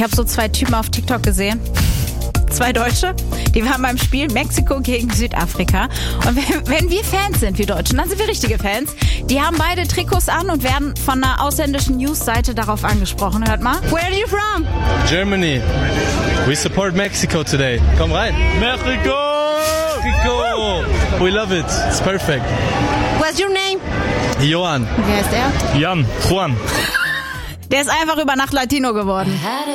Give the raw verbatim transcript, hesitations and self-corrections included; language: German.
Ich habe so zwei Typen auf TikTok gesehen. Zwei Deutsche, die waren beim Spiel Mexiko gegen Südafrika. Und wenn, wenn wir Fans sind, wir Deutschen, dann sind wir richtige Fans. Die haben beide Trikots an und werden von einer ausländischen News-Seite darauf angesprochen. Hört mal. Where are you from? Germany. We support Mexico today. Komm rein. Mexico! Mexico! We love it. It's perfect. What's your name? Johann. Wer ist er? Jan. Juan. Der ist einfach über Nacht Latino geworden.